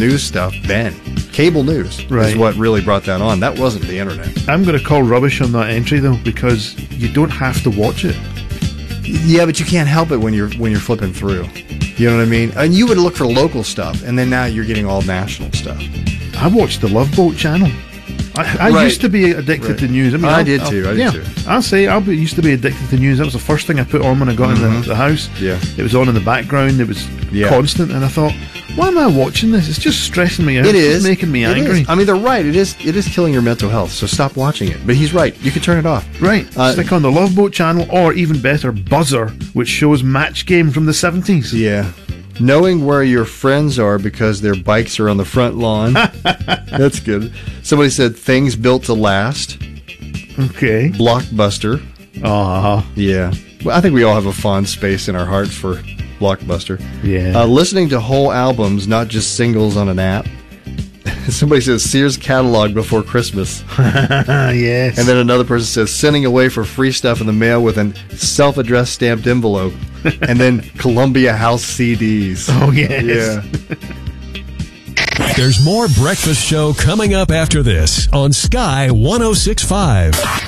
news stuff then. Cable news is what really brought that on. That wasn't the internet. I'm going to call rubbish on that entry, though, because you don't have to watch it. Yeah, but you can't help it when you're flipping through. You know what I mean? And you would look for local stuff, and then now you're getting all national stuff. I watched the Love Boat channel. I used to be addicted to news. I did too. I'll say I used to be addicted to news. That was the first thing I put on when I got in the house. Yeah, it was on in the background. It was constant, and I thought, why am I watching this? It's just stressing me out. It's making me angry. I mean, they're right. It is killing your mental health. So stop watching it. But he's right. You can turn it off. Right. Stick on the Love Boat channel, or even better, Buzzer, which shows Match Game from the 70s. Yeah. Knowing where your friends are because their bikes are on the front lawn. That's good. Somebody said Things Built to Last. Okay. Blockbuster. Yeah. Well, I think we all have a fond space in our hearts for Blockbuster. Yeah. Listening to whole albums, not just singles on an app. Somebody says Sears catalog before Christmas. Yes. And then another person says sending away for free stuff in the mail with a self-addressed stamped envelope. And then Columbia House CDs. Oh, yes. Yeah. There's more Breakfast Show coming up after this on Sky 106.5.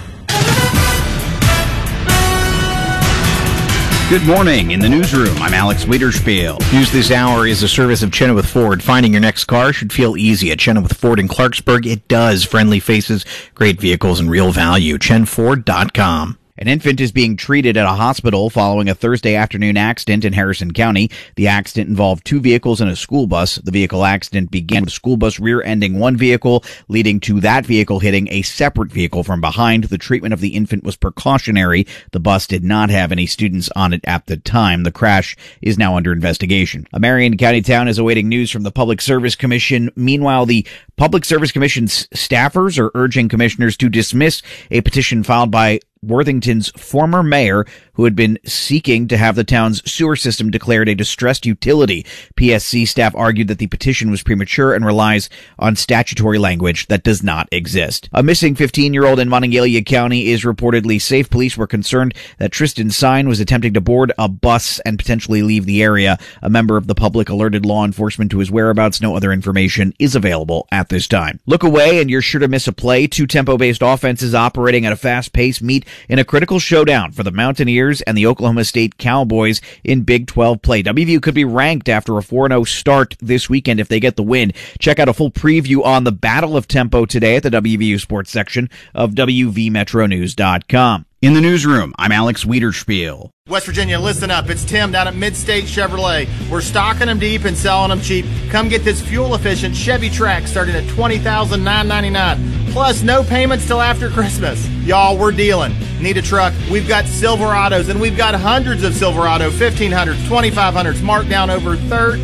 Good morning. In the newsroom, I'm Alex Wiederspiel. News this hour is a service of Chenoweth Ford. Finding your next car should feel easy. At Chenoweth Ford in Clarksburg, it does. Friendly faces, great vehicles, and real value. ChenFord.com. An infant is being treated at a hospital following a Thursday afternoon accident in Harrison County. The accident involved two vehicles and a school bus. The vehicle accident began with a school bus rear-ending one vehicle, leading to that vehicle hitting a separate vehicle from behind. The treatment of the infant was precautionary. The bus did not have any students on it at the time. The crash is now under investigation. A Marion County town is awaiting news from the Public Service Commission. Meanwhile, the Public Service Commission's staffers are urging commissioners to dismiss a petition filed by Worthington's former mayor, who had been seeking to have the town's sewer system declared a distressed utility. PSC staff argued that the petition was premature and relies on statutory language that does not exist. A missing 15-year-old in Monongalia County is reportedly safe. Police were concerned that Tristan Sine was attempting to board a bus and potentially leave the area. A member of the public alerted law enforcement to his whereabouts. No other information is available at this time. Look away and you're sure to miss a play. Two tempo-based offenses operating at a fast pace meet in a critical showdown for the Mountaineers and the Oklahoma State Cowboys in Big 12 play. WVU could be ranked after a 4-0 start this weekend if they get the win. Check out a full preview on the Battle of Tempo today at the WVU Sports section of WVMetroNews.com. In the newsroom, I'm Alex Wiederspiel. West Virginia, listen up. It's Tim down at Midstate Chevrolet. We're stocking them deep and selling them cheap. Come get this fuel-efficient Chevy Trax starting at $20,999. Plus, no payments till after Christmas. Y'all, we're dealing. Need a truck? We've got Silverados, and we've got hundreds of Silverado 1500s, 2500s, marked down over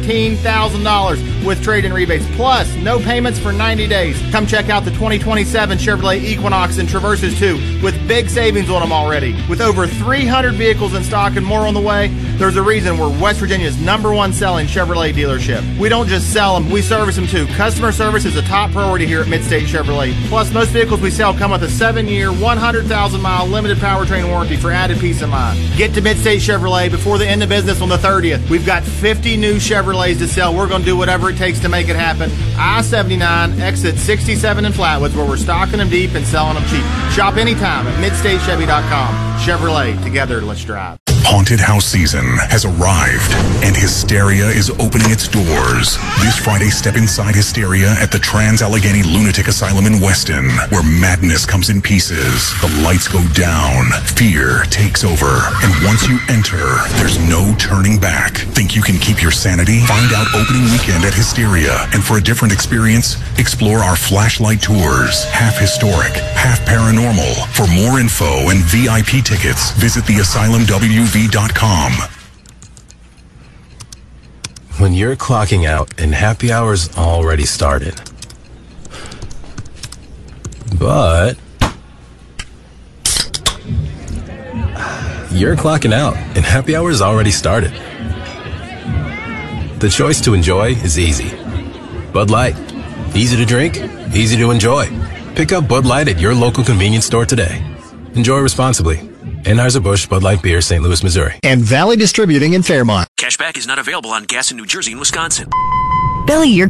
$13,000 with trade-in rebates. Plus, no payments for 90 days. Come check out the 2027 Chevrolet Equinox and Traverses too, with big savings on them already. With over 300 vehicles in stock and more on the way, there's a reason we're West Virginia's #1 selling Chevrolet dealership. We don't just sell them, we service them too. Customer service is a top priority here at Midstate Chevrolet. Plus, most vehicles we sell come with a 7-year, 100,000-mile limited powertrain warranty for added peace of mind. Get to Midstate Chevrolet before the end of business on the 30th. We've got 50 new Chevrolets to sell. We're going to do whatever it takes to make it happen. I-79, exit 67 in Flatwoods, where we're stocking them deep and selling them cheap. Shop anytime at MidstateChevy.com. Chevrolet, together, let's drive. Haunted house season has arrived, and Hysteria is opening its doors. This Friday, step inside Hysteria at the Trans-Allegheny Lunatic Asylum in Weston, where madness comes in pieces, the lights go down, fear takes over, and once you enter, there's no turning back. Think you can keep your sanity? Find out opening weekend at Hysteria, and for a different experience, explore our flashlight tours, half historic, half paranormal. For more info and VIP tickets, visit theasylumwv.com. When you're clocking out and happy hour's already started. But you're clocking out and happy hour's already started. The choice to enjoy is easy. Bud Light. Easy to drink, easy to enjoy. Pick up Bud Light at your local convenience store today. Enjoy responsibly. Anheuser-Busch Bud Light Beer, St. Louis, Missouri. And Valley Distributing in Fairmont. Cashback is not available on gas in New Jersey and Wisconsin. Billy, your